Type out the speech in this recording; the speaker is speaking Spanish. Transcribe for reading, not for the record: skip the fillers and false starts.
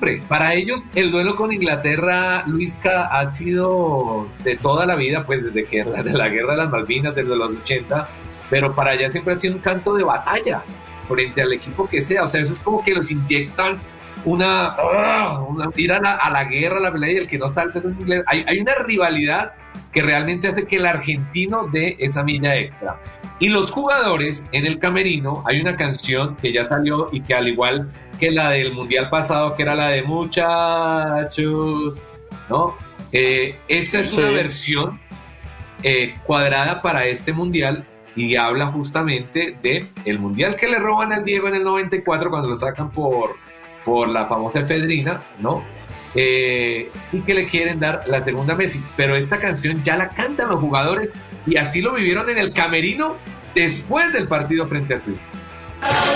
siempre. Para ellos el duelo con Inglaterra, Luisca, ha sido de toda la vida, pues desde que de la guerra de las Malvinas, desde los 80, pero para allá siempre ha sido un canto de batalla frente al equipo que sea. O sea, eso es como que los inyectan ir a la guerra, a la pelea, y el que no salta es un inglés. Hay una rivalidad que realmente hace que el argentino dé esa milla extra. Y los jugadores en el camerino, hay una canción que ya salió y que al igual que la del mundial pasado, que era la de muchachos, ¿no? Esta es una versión cuadrada para este mundial y habla justamente de el mundial que le roban al Diego en el 94 cuando lo sacan por la famosa efedrina, ¿no? Y que le quieren dar la segunda a Messi, pero esta canción ya la cantan los jugadores y así lo vivieron en el camerino después del partido frente a Suiza.